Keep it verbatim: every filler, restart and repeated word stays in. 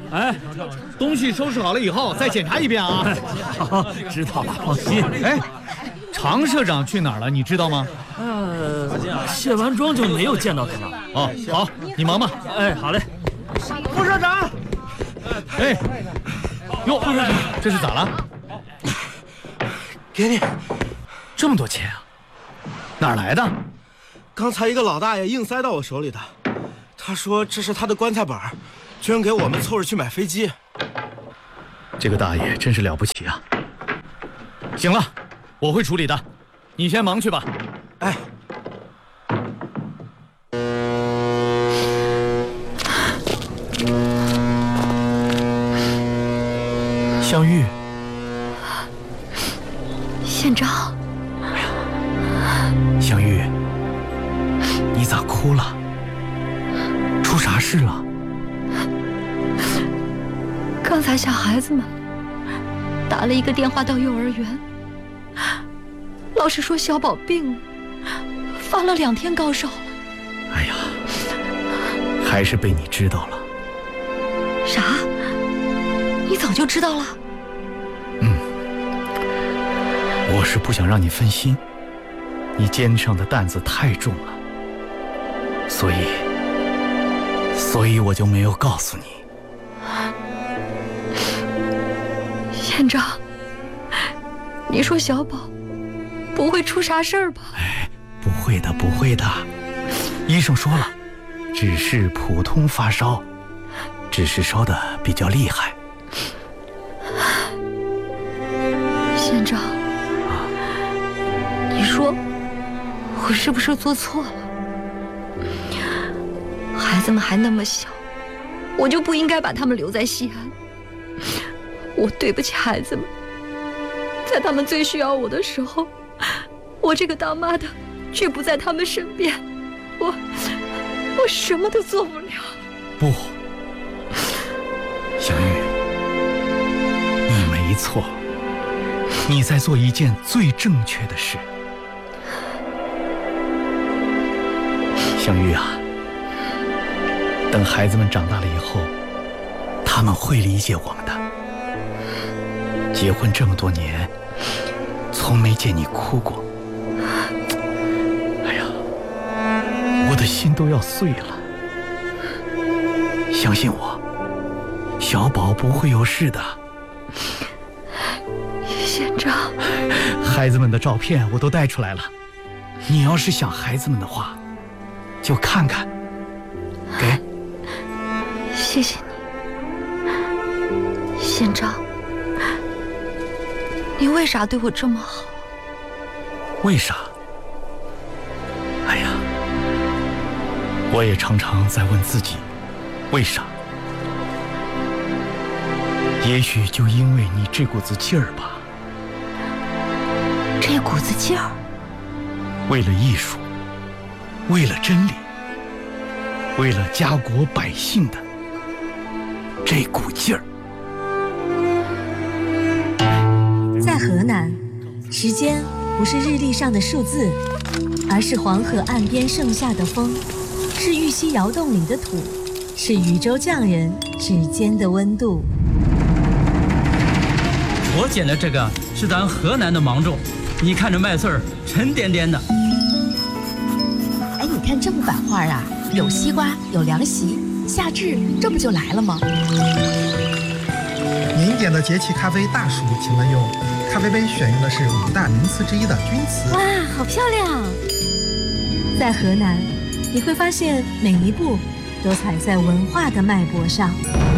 哎，东西收拾好了以后再检查一遍啊。 好，知道了，放心。 哎，常社长去哪儿了？你知道吗？ 呃，卸完妆就没有见到他了。 哦，好，你忙吧。 哎，好嘞。 副社长， 哎，哟，副社长，这是咋了？ 给你， 这么多钱啊？哪儿来的？ 刚才一个老大爷硬塞到我手里的，他说这是他的棺材本，捐给我们凑着去买飞机。 这个大爷真是了不起啊！行了，我会处理的，你先忙去吧。 哎。 香玉， 县长。 哎呀，香玉，你咋哭了？出啥事了？ 刚才小孩子们打了一个电话到幼儿园，老师说小宝病了，发了两天高烧了。 哎呀，还是被你知道了。 啥？你早就知道了？ 嗯，我是不想让你分心，你肩上的担子太重了，所以，所以我就没有告诉你。 县长，你说小宝不会出啥事儿吧？ 哎，不会的，不会的，医生说了，只是普通发烧，只是烧得比较厉害。 县长，你说我是不是做错了？孩子们还那么小，我就不应该把他们留在西安。我对不起孩子们，在他们最需要我的时候，我这个当妈的却不在他们身边，我我什么都做不了。 不，小玉，你没错，你在做一件最正确的事。香玉啊，等孩子们长大了以后，他们会理解我们的。结婚这么多年，从没见你哭过。哎呀，我的心都要碎了。相信我，小宝不会有事的。 县长， 孩子们的照片我都带出来了，你要是想孩子们的话，就看看。给， 谢谢你，县长。你为啥对我这么好？ 为啥？哎呀，我也常常在问自己，为啥？也许就因为你这股子劲儿吧。 这股子劲儿？ 为了艺术，为了真理，为了家国百姓的这股劲儿。 在河南，时间不是日历上的数字，而是黄河岸边盛夏的风，是玉溪窑洞里的土，是渝州匠人指尖的温度。 我捡的这个是咱河南的芒种，你看这麦穗儿沉甸甸的。 哎，你看这幅版画啊，有西瓜，有凉席，夏至这不就来了吗？ 您点的节气咖啡大暑，请问用？咖啡杯选用的是五大名词之一的钧瓷。 哇，好漂亮！在河南，你会发现每一步都踩在文化的脉搏上。